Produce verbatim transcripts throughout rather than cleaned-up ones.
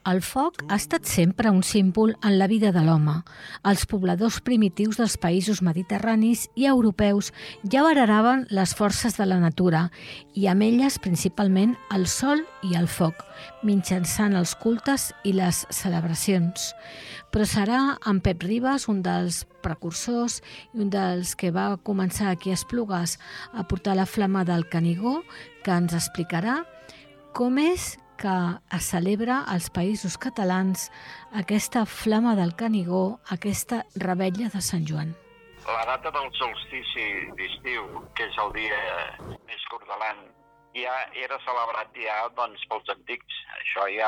El foc ha estat sempre un símbol en la vida de l'home. Els pobladors primitius dels països mediterranis i europeus ja veneraven les forces de la natura i amb elles principalment el sol i el foc, mitjançant els cultes i les celebracions. Però serà en Pep Ribas, un dels precursors i un dels que va començar aquí a Esplugues a portar la flama del Canigó, que ens explicarà com és que es celebra als països catalans aquesta flama del Canigó, aquesta revetlla de Sant Joan. La data del solstici d'estiu, que és el dia més curt de l'any, ja era celebrat ja doncs, pels antics. Això ja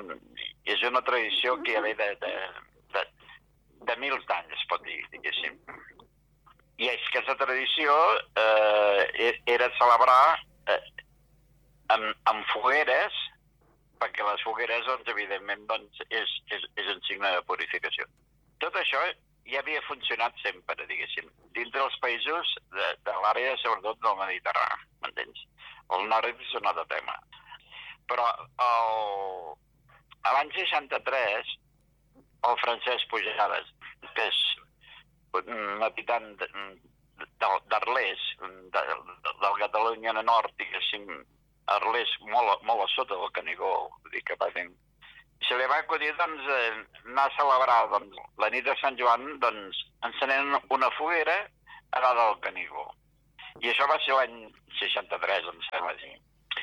és una tradició que ja ve de, de, de, de mils d'anys, es pot dir, diguéssim. I és que aquesta tradició eh, era celebrar eh, amb, amb fogueres, perquè les fogueres, doncs, evidentment, doncs, és, és, és un signe de purificació. Tot això ja havia funcionat sempre, diguéssim, dintre dels països de, de l'àrea, sobretot del Mediterrani, m'entens? El nord és un altre tema. Però el, a l'any seixanta-tres, el Francesc Pujades, que és un habitant d'Arles, de, de, del Catalunya Nord, diguéssim, Arles molt, molt a sota del Canigó, vull dir que va fent. Se li va acudir, doncs, anar a celebrar doncs, la nit de Sant Joan, doncs, encenent una foguera a dalt del Canigó. I això va ser l'any seixanta-tres, em sembla així.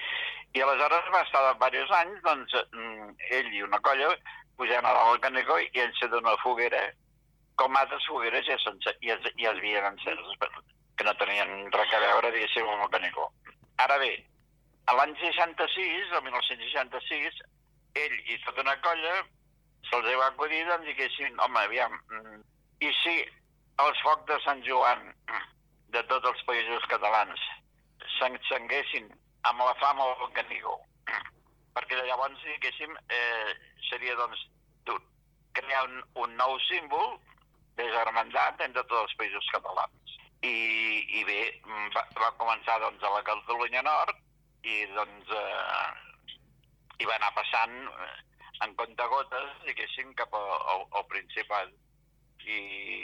I aleshores va estar diversos anys, doncs, ell i una colla pujant a dalt del Canigó i encenen una foguera, com altres fogueres ja, ja, ja es havien enceses, que no tenien res a veure, diguéssim, amb el Canigó. Ara bé, a l'any seixanta-sis, el mil nou-cents seixanta-sis, ell i tota una colla se'ls va acudir, doncs, diguessin, home, aviam, i si els focs de Sant Joan de tots els països catalans s'encenguessin amb la flama del Canigó? Perquè llavors, diguéssim, eh, seria, doncs, crear un, un nou símbol de germandat entre tots els països catalans. I, i bé, va, va començar, doncs, a la Catalunya Nord, i doncs eh, hi va anar passant eh, en comptagotes, diguéssim, cap al, al, al Principat i,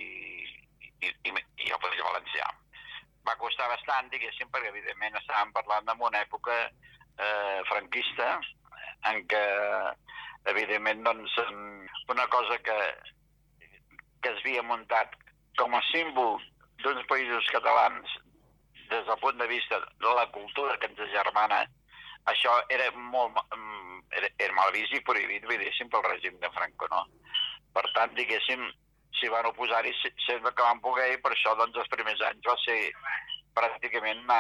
i, i, i al País Valencià. Va costar bastant, diguéssim, perquè evidentment estàvem parlant d'una època eh, franquista en què evidentment doncs, una cosa que, que es havia muntat com a símbol d'uns països catalans des del punt de vista de la cultura que ens agermana, això era molt era, era mal vist i prohibit, diguéssim, pel règim de Franco, no? Per tant, diguéssim, s'hi van oposar-hi sempre que van poder i per això, doncs, els primers anys va ser pràcticament una,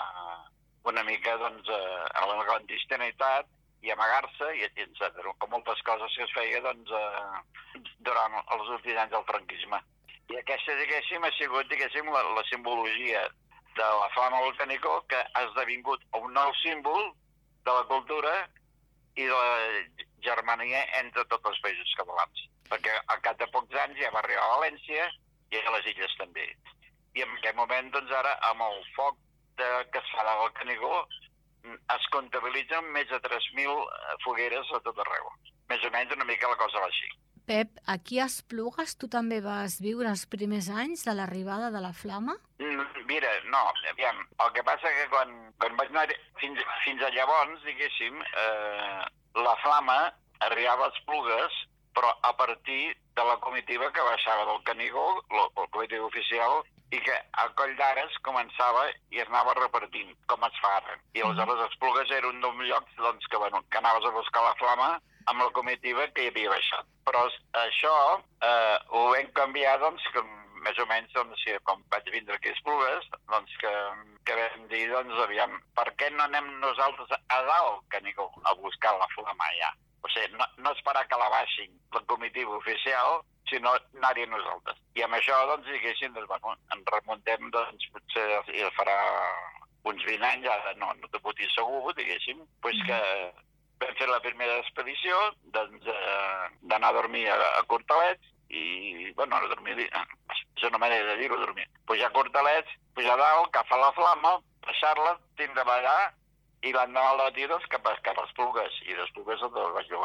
una mica, doncs, a la clandestinitat i amagar-se, i etcètera. Com moltes coses que es feia, doncs, eh, durant els últims anys del franquisme. I aquesta, diguéssim, ha sigut, diguéssim, la, la simbologia de la flama del Canigó, que ha esdevingut un nou símbol de la cultura i de la germania entre tots els països catalans. Perquè al cap de pocs anys ja va arribar a València i a les illes també. I en aquest moment, doncs ara, amb el foc de, que es fa del Canigó, es comptabilitzen més de tres mil fogueres a tot arreu. Més o menys una mica la cosa va així. Pep, aquí a Esplugues tu també vas viure els primers anys de l'arribada de la flama? Mira, no, aviam, el que passa que quan, quan vaig anar fins, fins a llavors, diguéssim, eh, la flama arribava a Esplugues, però a partir de la comitiva que baixava del Canigó, la comitiva oficial, i que a Coll d'Ares començava i es anava repartint, com es fa ara. I aleshores Esplugues era un dels llocs doncs, que, bueno, que anaves a buscar la flama amb la comitiva que hi havia baixat. Però això eh, ho vam canviar, doncs, que més o menys, doncs, si, com vaig vindre aquí a Esplugues, doncs, que, que vam dir, doncs, aviam, per què no anem nosaltres a dalt, Canigó, a buscar la flama allà? O sigui, no, no esperar que la baixin la comitiva oficial, sinó anar-hi nosaltres. I amb això, doncs, diguéssim, doncs, bueno, ens remuntem, doncs, potser ja farà uns vint anys, ara no, no t'ho puc dir segur, diguéssim, doncs que vam fer la primera expedició, doncs, eh, d'anar a dormir a, a Cortalets, i, bueno, a dormir, és una manera de dir-ho, dormir. Pujar a Cortalets, pujar a dalt, agafar la flama, baixar-la, tindre allà, i l'endemà al matí, doncs, cap a, cap a Esplugues, i d'Esplugues al Baix Llobregat.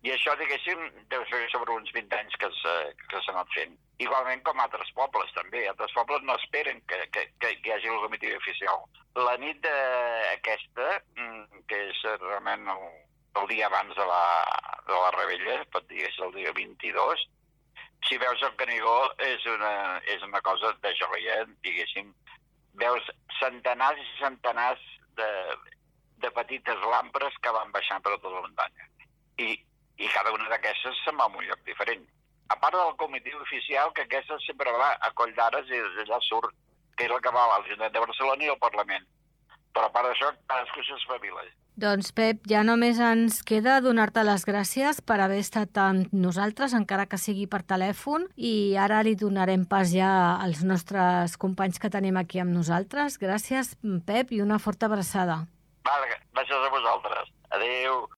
I això, diguéssim, deu ser sobre uns vint anys que s'ha anat fent. Igualment com altres pobles, també. Altres pobles no esperen que, que, que hi hagi la comitiva oficial. La nit aquesta, que és realment el, el dia abans de la, de la Rebella, pot dir que és el dia vint-i-dos, si veus el Canigó és una, és una cosa de joia, diguéssim. Veus centenars i centenars de, de petites lampres que van baixant per tota la muntanya. I, i cada una d'aquestes se'n va a un lloc diferent. A part del comitiu oficial, que aquesta sempre va a Coll d'Ares i allà surt, que és el que va a l'Ajuntament de Barcelona i al Parlament. Però a part d'això, cadascú s'espavila. Doncs, Pep, ja només ens queda donar-te les gràcies per haver estat amb nosaltres, encara que sigui per telèfon, i ara li donarem pas ja als nostres companys que tenim aquí amb nosaltres. Gràcies, Pep, i una forta abraçada. Vale, gràcies a vosaltres. Adéu.